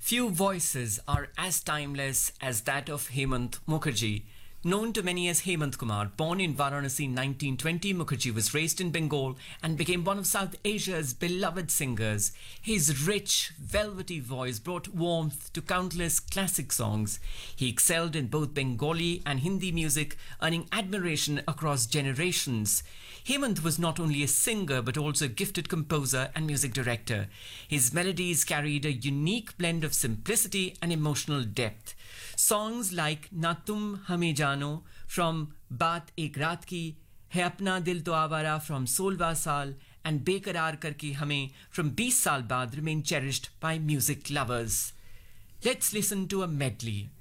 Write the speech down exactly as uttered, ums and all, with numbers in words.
Few voices are as timeless as that of Hemant Mukherjee. Known to many as Hemant Kumar, born in Varanasi in nineteen twenty, Mukherjee was raised in Bengal and became one of South Asia's beloved singers. His rich, velvety voice brought warmth to countless classic songs. He excelled in both Bengali and Hindi music, earning admiration across generations. Hemant was not only a singer but also a gifted composer and music director. His melodies carried a unique blend of simplicity and emotional depth. Songs like Na Tum Hame Jano from Baat Ek Raat Ki, Hai Apna Dil To Awara from Solwa Saal, and Bekarar Karke Hame from बीस साल बाद remain cherished by music lovers. Let's listen to a medley.